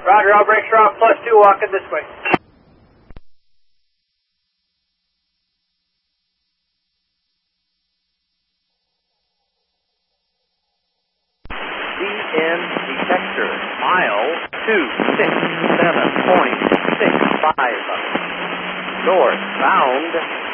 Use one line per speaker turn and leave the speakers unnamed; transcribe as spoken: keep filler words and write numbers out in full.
Roger, I'll bring strong plus two walking this way.
C N detector, mile two six seven point six five. Northbound